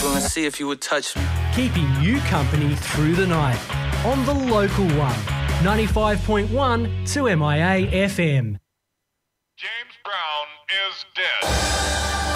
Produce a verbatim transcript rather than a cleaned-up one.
angle and see if you would touch me. Keeping you company through the night on the local one, ninety-five point one to M I A F M. James Brown is dead.